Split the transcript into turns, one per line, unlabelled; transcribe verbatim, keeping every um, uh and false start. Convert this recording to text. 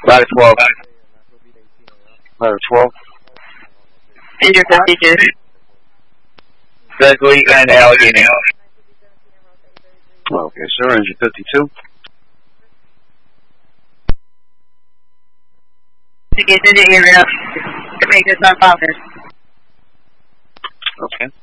Ladder twelve. Ladder twelve.
Injured fifty-two.
Begley and Allegheny. Okay, sir. Engine fifty-two.
To get to the area to make this our office.
Okay.